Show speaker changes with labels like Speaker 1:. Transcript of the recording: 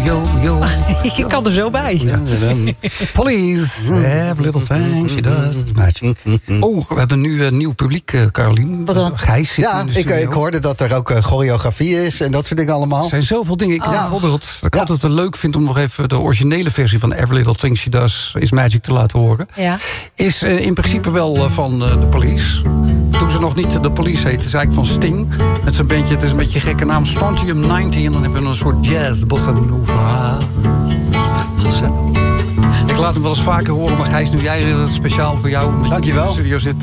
Speaker 1: yo.
Speaker 2: Je kan er zo bij.
Speaker 1: Ja. Police, have little thing, she does, it's magic. Oh, we hebben nu een nieuw publiek, Carolien.
Speaker 2: Wat dan?
Speaker 1: Gijs zit
Speaker 3: Ja,
Speaker 1: in de studio.
Speaker 3: ik hoorde dat er ook choreografie is en dat soort dingen allemaal.
Speaker 1: Er zijn zoveel dingen. Ik heb een voorbeeld. Ik altijd wel leuk vind om nog even de originele versie van Every Little Thing She Does is Magic te laten horen.
Speaker 2: Ja.
Speaker 1: Is in principe wel van de Police. Toen ze nog niet de Police heette, is eigenlijk van Sting. Met zijn bandje, het is een beetje een gekke naam, Strontium 90. En dan hebben we een soort jazz, bossa nova. Ik laat hem wel eens vaker horen, maar Gijs, nu jij speciaal voor jou, omdat je in de studio zit.